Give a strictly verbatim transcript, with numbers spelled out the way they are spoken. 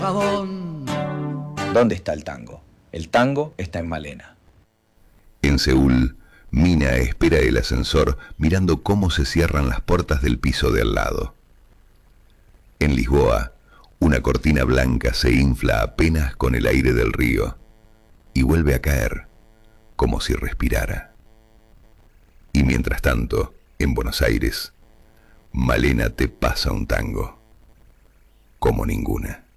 Jabón. ¿Dónde está el tango? El tango está en Malena. En Seúl, Mina espera el ascensor mirando cómo se cierran las puertas del piso de al lado. En Lisboa, una cortina blanca se infla apenas con el aire del río y vuelve a caer, como si respirara. Y mientras tanto, en Buenos Aires, Malena te pasa un tango, como ninguna.